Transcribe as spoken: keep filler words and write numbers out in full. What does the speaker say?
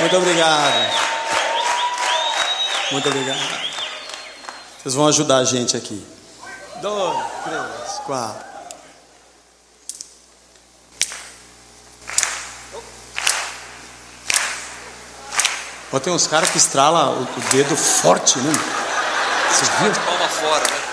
Muito obrigado. Muito obrigado. Vocês vão ajudar a gente aqui. Dois, três, quatro. Ó, tem uns caras que estralam o dedo forte, né? Vocês viram? Palma fora, né?